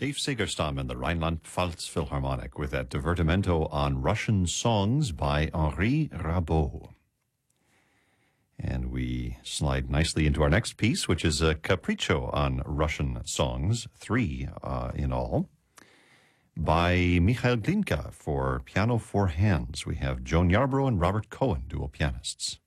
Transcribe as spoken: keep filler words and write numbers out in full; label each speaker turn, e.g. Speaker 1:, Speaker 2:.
Speaker 1: Dave Segerstam and the Rhineland-Pfalz Philharmonic with that divertimento on Russian songs by Henri Rabaud. And we slide nicely into our next piece, which is a capriccio on Russian songs, three uh, in all, by Mikhail Glinka for piano four hands. We have Joan Yarbrough and Robert Cohen, dual pianists.